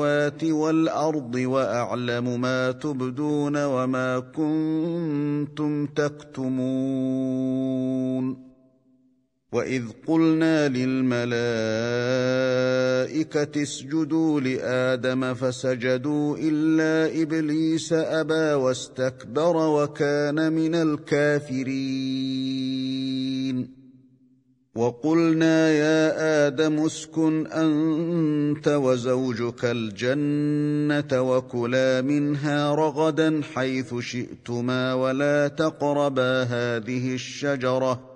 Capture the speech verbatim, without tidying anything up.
وَالْأَرْضِ وَأَعْلَمُ مَا تُبْدُونَ وَمَا كُنتُمْ تَكْتُمُونَ وَإِذْ قُلْنَا لِلْمَلَائِكَةِ اسْجُدُوا لِآدَمَ فَسَجَدُوا إِلَّا إِبْلِيسَ أَبَى وَاسْتَكْبَرَ وَكَانَ مِنَ الْكَافِرِينَ وَقُلْنَا يَا آدَمُ اسْكُنْ أَنْتَ وَزَوْجُكَ الْجَنَّةَ وَكُلَا مِنْهَا رَغَدًا حَيْثُ شِئْتُمَا وَلَا تَقْرَبَا هَٰذِهِ الشَّجَرَةَ